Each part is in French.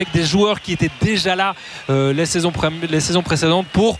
avec des joueurs qui étaient déjà là les saisons précédentes pour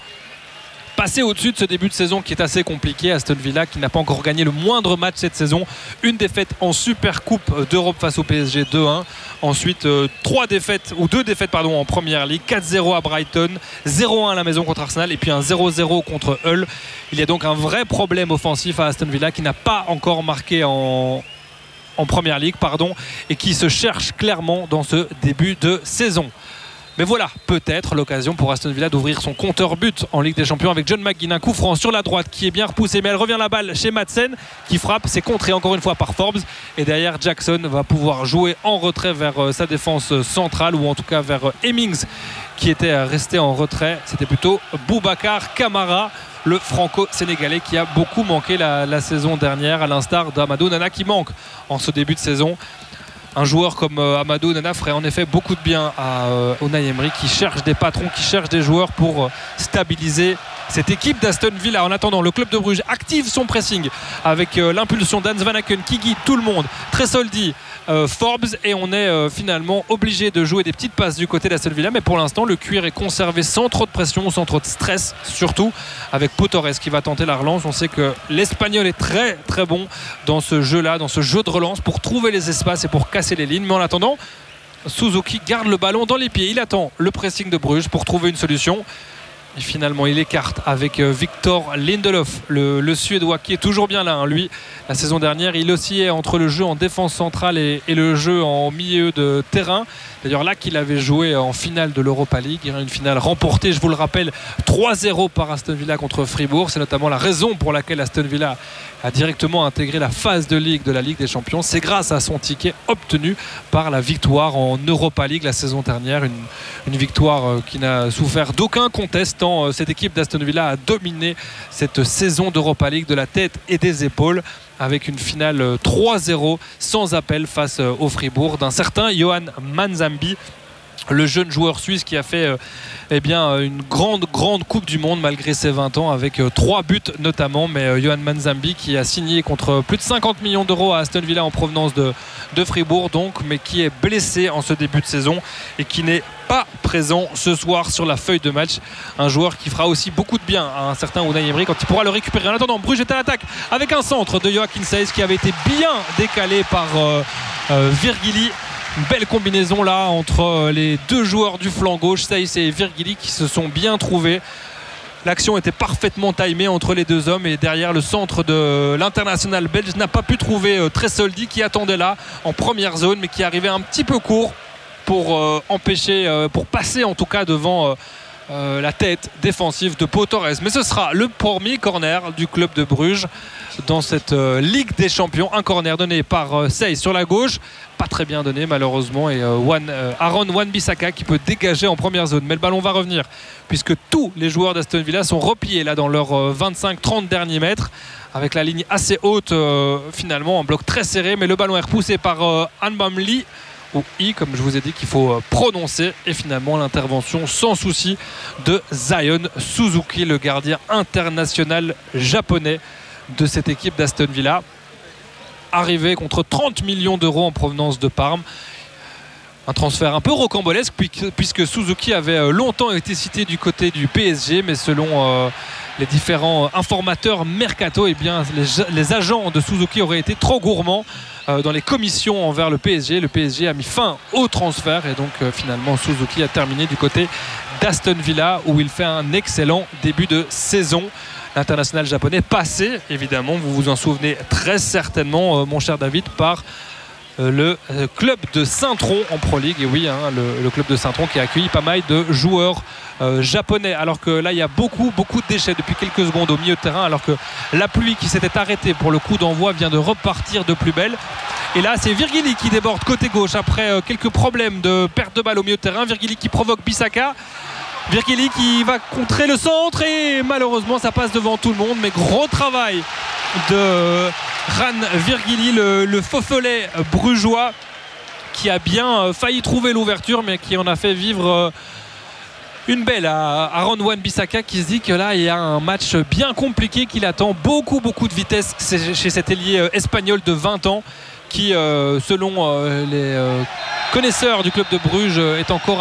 passer au-dessus de ce début de saison qui est assez compliqué. Aston Villa qui n'a pas encore gagné le moindre match cette saison. Une défaite en Super Coupe d'Europe face au PSG 2-1. Ensuite 2 défaites en Première Ligue. 4-0 à Brighton, 0-1 à la maison contre Arsenal et puis un 0-0 contre Hull. Il y a donc un vrai problème offensif à Aston Villa qui n'a pas encore marqué en Première Ligue et qui se cherche clairement dans ce début de saison. Mais voilà, peut-être l'occasion pour Aston Villa d'ouvrir son compteur but en Ligue des Champions avec John McGinn, un coup franc sur la droite qui est bien repoussé, mais elle revient la balle chez Madsen qui frappe, c'est contré encore une fois par Forbes et derrière Jackson va pouvoir jouer en retrait vers sa défense centrale ou en tout cas vers Hemmings qui était resté en retrait. C'était plutôt Boubacar Kamara, le franco-sénégalais qui a beaucoup manqué la saison dernière, à l'instar d'Amadou Nana qui manque en ce début de saison. Un joueur comme Amadou Nana ferait en effet beaucoup de bien à Unai Emery qui cherche des patrons, qui cherche des joueurs pour stabiliser cette équipe d'Aston Villa. En attendant, le club de Bruges active son pressing avec l'impulsion d'Hans Van Aken qui guide tout le monde. Tresoldi, Forbes, et on est finalement obligé de jouer des petites passes du côté d'Aston Villa, mais pour l'instant le cuir est conservé sans trop de pression, sans trop de stress, surtout avec Pau Torres qui va tenter la relance. On sait que l'Espagnol est très très bon dans ce jeu-là, dans ce jeu de relance pour trouver les espaces et pour casser les lignes. Mais en attendant, Suzuki garde le ballon dans les pieds, il attend le pressing de Bruges pour trouver une solution. Et finalement il écarte avec Victor Lindelof, le Suédois qui est toujours bien là, lui. La saison dernière il oscillait entre le jeu en défense centrale et le jeu en milieu de terrain. D'ailleurs là qu'il avait joué en finale de l'Europa League, une finale remportée, je vous le rappelle, 3-0 par Aston Villa contre Fribourg. C'est notamment la raison pour laquelle Aston Villa a directement intégré la phase de Ligue de la Ligue des Champions. C'est grâce à son ticket obtenu par la victoire en Europa League la saison dernière. Une victoire qui n'a souffert d'aucun contest tant cette équipe d'Aston Villa a dominé cette saison d'Europa League de la tête et des épaules, avec une finale 3-0 sans appel face au Fribourg d'un certain Johan Manzambi, le jeune joueur suisse qui a fait une grande Coupe du Monde malgré ses 20 ans avec 3 buts notamment. Mais Johan Manzambi qui a signé contre plus de 50 millions d'euros à Aston Villa en provenance de Fribourg mais qui est blessé en ce début de saison et qui n'est pas présent ce soir sur la feuille de match. Un joueur qui fera aussi beaucoup de bien à un certain Unai Emery quand il pourra le récupérer. En attendant, Bruges est à l'attaque avec un centre de Joachim Saiz qui avait été bien décalé par Virgili. Une belle combinaison là entre les deux joueurs du flanc gauche, Saiz et Virgili, qui se sont bien trouvés. L'action était parfaitement timée entre les deux hommes et derrière le centre de l'international belge n'a pas pu trouver Tresoldi qui attendait là en première zone mais qui arrivait un petit peu court pour pour passer en tout cas devant la tête défensive de Pau Torres. Mais ce sera le premier corner du club de Bruges dans cette Ligue des Champions. Un corner donné par Saiz sur la gauche, pas très bien donné malheureusement, et Aaron Wan-Bissaka qui peut dégager en première zone. Mais le ballon va revenir puisque tous les joueurs d'Aston Villa sont repliés là dans leurs 25-30 derniers mètres avec la ligne assez haute finalement, en bloc très serré. Mais le ballon est repoussé par Anbam Lee, ou I comme je vous ai dit qu'il faut prononcer, et finalement l'intervention sans souci de Zion Suzuki, le gardien international japonais de cette équipe d'Aston Villa, arrivé contre 30 millions d'euros en provenance de Parme. Un transfert un peu rocambolesque puisque Suzuki avait longtemps été cité du côté du PSG, mais selon les différents informateurs mercato, les agents de Suzuki auraient été trop gourmands dans les commissions envers le PSG. Le PSG a mis fin au transfert et donc finalement Suzuki a terminé du côté d'Aston Villa où il fait un excellent début de saison. L'international japonais passé, évidemment, vous vous en souvenez très certainement, mon cher David, par le club de Saint-Tron en Pro League. Et oui, le club de Saint-Tron qui a accueilli pas mal de joueurs japonais, alors que là il y a beaucoup de déchets depuis quelques secondes au milieu de terrain, alors que la pluie qui s'était arrêtée pour le coup d'envoi vient de repartir de plus belle. Et là c'est Virgili qui déborde côté gauche après quelques problèmes de perte de balle au milieu de terrain. Virgili qui provoque Bissaka, Virgili qui va contrer le centre et malheureusement ça passe devant tout le monde. Mais gros travail de Ran Virgili, le faux follet brugeois, qui a bien failli trouver l'ouverture mais qui en a fait vivre une belle à Aaron Wan-Bissaka, qui se dit que là il y a un match bien compliqué qui l'attend. Beaucoup de vitesse chez cet ailier espagnol de 20 ans qui selon les connaisseur du club de Bruges est encore